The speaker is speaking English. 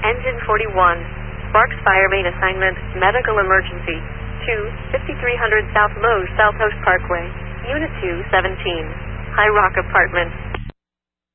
Engine 41. Sparks Fire Main Assignment, Medical Emergency. 2, 5300 South Lowe's South Host Parkway. Unit 217. High Rock Apartment.